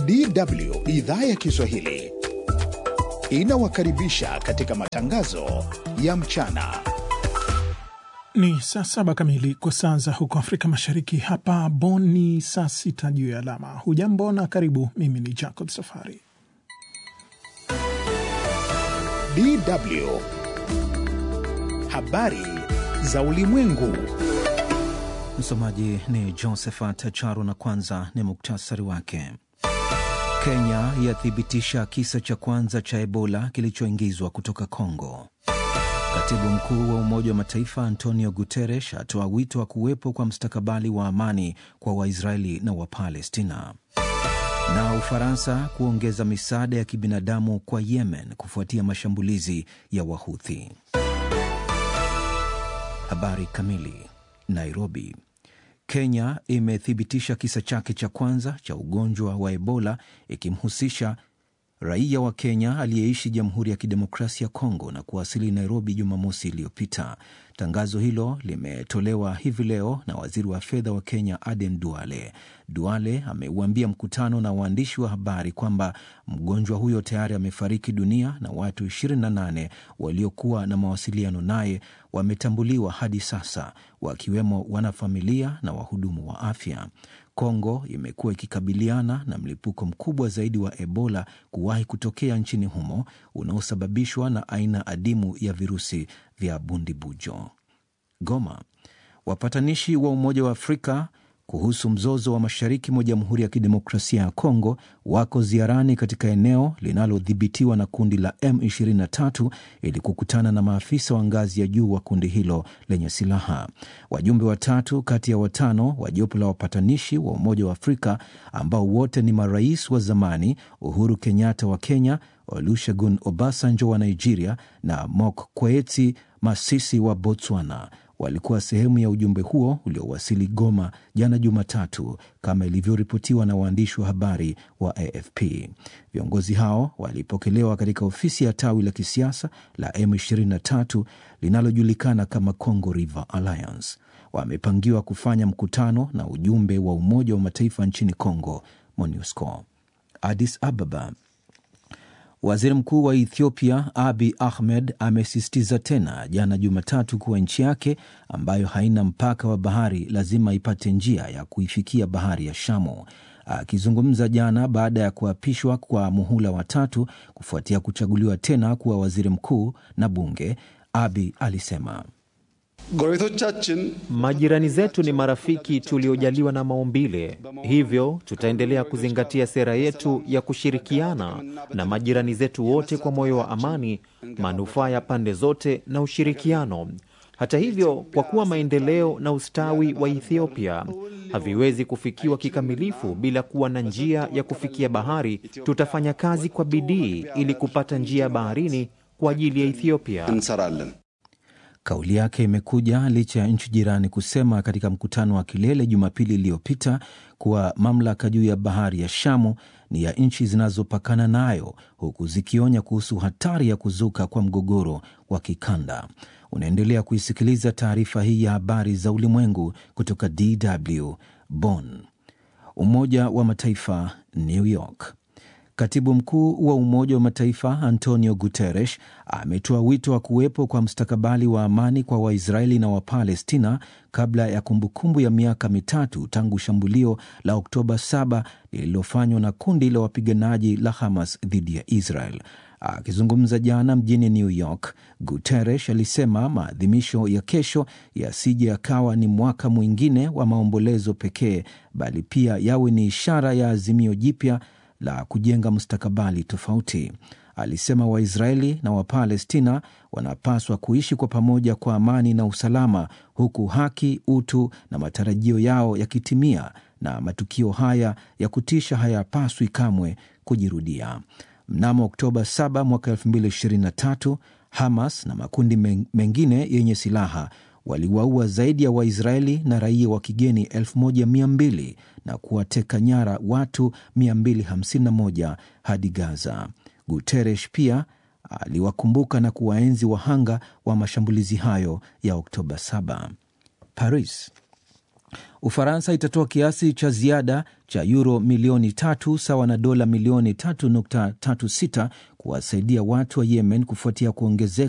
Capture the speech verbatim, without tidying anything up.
D W idhaa ya Kiswahili inawakaribisha katika matangazo ya mchana. Ni saa saba kamili kwa saa za huko Afrika Mashariki. Hapa Bonn ni saa sita juu ya alama. Hujambo na karibu. Mimi ni Jacob Safari. D W habari za ulimwengu. Msomaji ni Josephat Charo na kwanza ni muktasari wake. Kenya yathibitisha kisa cha kwanza cha Ebola kilichoingizwa kutoka Kongo. Katibu mkuu wa Umoja wa Mataifa Antonio Guterres atoa wito wa kuwepo kwa mustakabali wa amani kwa Waisraeli na Wapalestina. Na Ufaransa kuongeza misaada ya kibinadamu kwa Yemen kufuatia mashambulizi ya Wahuthi. Habari kamili. Nairobi. Kenya imethibitisha kisa chake cha kwanza cha ugonjwa wa Ebola ikimhusisha raia wa Kenya aliyeishi Jamhuri ya Kidemokrasia ya Kongo na kuwasili Nairobi Jumamosi iliyopita. Tangazo hilo limetolewa hivi leo na waziri wa fedha wa Kenya Aden Duale. Duale ameuambia mkutano na waandishi wa habari kwamba mgonjwa huyo tayari amefariki dunia na watu ishirini na nane waliokuwa na mawasiliano naye wametambuliwa hadi sasa, wakiwemo wanafamilia na wahudumu wa afya. Kongo imekuwa ikikabiliana na mlipuko mkubwa zaidi wa Ebola kuwahi kutokea nchini humo, unaosababishwa na aina adimu ya virusi vya bundibujo. Goma. Wapatanishi wa Umoja wa Afrika kuhusu mzozo wa mashariki mwa Jamhuri ya Kidemokrasia ya Kongo wako ziarani katika eneo linalodhibitiwa na kundi la M ishirini na tatu ili kukutana na maafisa wa ngazi ya juu wa kundi hilo lenye silaha. Wajumbe watatu kati ya watano wa jopo la wapatanishi wa Umoja wa Afrika, ambao wote ni marais wa zamani, Uhuru Kenyatta wa Kenya, Olusegun Obasanjo wa Nigeria na Mokgweetsi Masisi wa Botswana, walikuwa sehemu ya ujumbe huo uliowasili Goma jana Jumatatu, kama ilivyoripotiwa na waandishi wa habari wa A F P. Viongozi hao walipokelewa katika ofisi ya tawi la kisiasa la M ishirini na tatu linalojulikana kama Congo River Alliance. Wamepangiwa kufanya mkutano na ujumbe wa Umoja wa Mataifa nchini Kongo, MONUSCO. Addis Ababa. Waziri Mkuu wa Ethiopia Abiy Ahmed amesisitiza tena jana Jumatatu kuwa nchi yake, ambayo haina mpaka wa bahari, lazima ipate njia ya kuifikia bahari ya Shamu. Akizungumza jana baada ya kuapishwa kwa muhula wa tatu kufuatia kuchaguliwa tena kuwa waziri mkuu na bunge, Abiy alisema, majirani zetu ni marafiki tuliojaliwa na maumbile, hivyo tutaendelea kuzingatia sera yetu ya kushirikiana na majirani zetu wote kwa moyo wa amani, manufaa ya pande zote na ushirikiano. Hata hivyo, kwa kuwa maendeleo na ustawi wa Ethiopia haviwezi kufikiwa kikamilifu bila kuwa na njia ya kufikia bahari, tutafanya kazi kwa bidii ili kupata njia ya baharini kwa ajili ya Ethiopia. Kauli yake imekuja licha ya nchi jirani kusema katika mkutano wa kilele Jumapili iliyopita kuwa mamlaka juu ya bahari ya Shamu ni ya nchi zinazopakana nayo, huku zikionya kuhusu hatari ya kuzuka kwa mgogoro wa kikanda. Unaendelea kuisikiliza taarifa hii ya habari za ulimwengu kutoka D W Bonn. Umoja wa Mataifa, New York. Katibu mkuu wa Umoja wa Mataifa Antonio Guterres ametoa wito wa kuwepo kwa mustakabali wa amani kwa Waisraeli na Wapalestina kabla ya kumbukumbu ya miaka mitatu tangu shambulio la Oktoba saba lililofanywa na kundi la wapiganaji la Hamas dhidi ya Israel. Akizungumza jana mjini New York, Guterres alisema maadhimisho ya kesho yasije yakawa ni mwaka mwingine wa maombolezo pekee, bali pia yawe ni ishara ya azimio jipya la kujenga mustakabali tofauti. Alisema Waisraeli na Wapalestina wanapaswa kuishi kwa pamoja kwa amani na usalama, huku haki, utu na matarajio yao yakitimia, na matukio haya ya kutisha hayapaswi kamwe kujirudia. Mnamo Oktoba saba mwaka elfu mbili ishirini na tatu, Hamas na makundi mengine yenye silaha waliwaua zaidi ya Waisraeli na raia wa kigeni elfu moja mia mbili na kuwateka nyara watu mia mbili hamsini na moja hadi Gaza. Guterres pia aliwakumbuka na kuwaenzi wahanga wa mashambulizi hayo ya Oktoba saba. Paris. Ufaransa itatoa kiasi cha ziada cha euro milioni tatu sawa na dola milioni tatu nukta tatu sita kuwasaidia watu wa Yemen kufuatia kuongezeka